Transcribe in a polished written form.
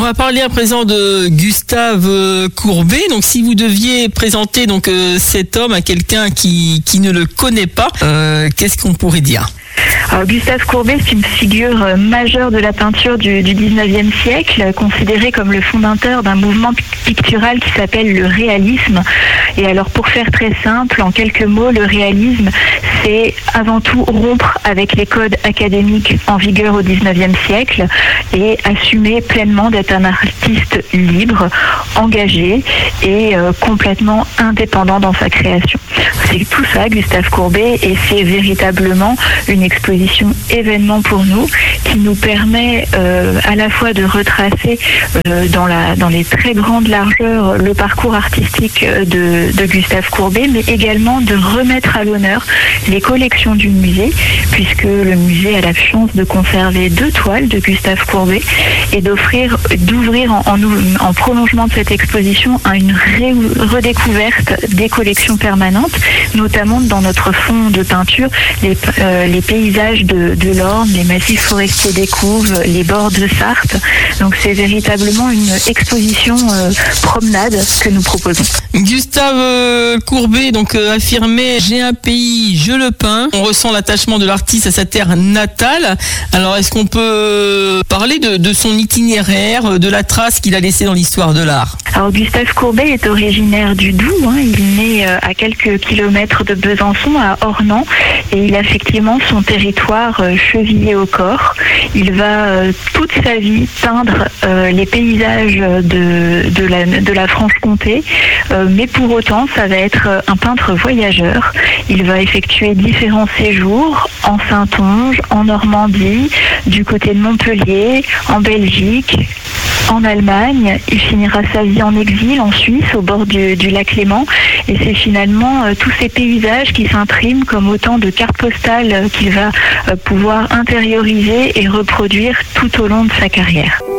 va parler à présent de Gustave Courbet. Donc, si vous deviez présenter cet homme à quelqu'un qui ne le connaît pas, qu'est-ce qu'on pourrait dire ? Alors, Gustave Courbet, c'est une figure majeure de la peinture du 19e siècle, considéré comme le fondateur d'un mouvement pictural qui s'appelle le réalisme. Et alors, pour faire très simple, en quelques mots, le réalisme, c'est avant tout rompre avec les codes académiques en vigueur au 19e siècle et assumer pleinement d'être un artiste libre, engagé et complètement indépendant dans sa création. C'est tout ça, Gustave Courbet, et c'est véritablement une exposition événement pour nous qui nous permet à la fois de retracer dans les très grandes largeurs le parcours artistique de Gustave Courbet, mais également de remettre à l'honneur les collections du musée, puisque le musée a la chance de conserver 2 toiles de Gustave Courbet et d'ouvrir en prolongement de cette exposition à une redécouverte des collections permanentes, notamment dans notre fond de peinture, les paysages de l'Orne, les massifs forestiers des Couves, les bords de Sarthe. Donc c'est véritablement une exposition promenade que nous proposons. Gustave Courbet affirmait « J'ai un pays, je le peins ». On ressent l'attachement de l'artiste à sa terre natale. Alors est-ce qu'on peut parler de son itinéraire, de la trace qu'il a laissée dans l'histoire de l'art ? Alors Gustave Courbet est originaire du Doubs. Il est né à quelques kilomètres de Besançon, à Ornans, et il a effectivement son territoire chevillé au corps. Il va toute sa vie peindre les paysages de la Franche-Comté, mais pour autant, ça va être un peintre voyageur. Il va effectuer différents séjours en Saintonge, en Normandie, du côté de Montpellier, en Belgique, en Allemagne. Il finira sa vie en exil en Suisse, au bord du lac Léman. Et c'est finalement tous ces paysages qui s'impriment comme autant de cartes postales qu'il va pouvoir intérioriser et reproduire tout au long de sa carrière.